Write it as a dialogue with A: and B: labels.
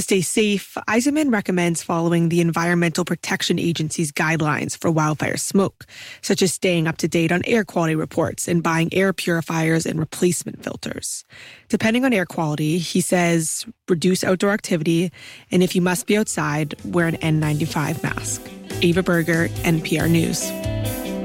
A: To stay safe, Eisenman recommends following the Environmental Protection Agency's guidelines for wildfire smoke, such as staying up to date on air quality reports and buying air purifiers and replacement filters. Depending on air quality, he says reduce outdoor activity, and if you must be outside, wear an N95 mask. Ava Berger, NPR News.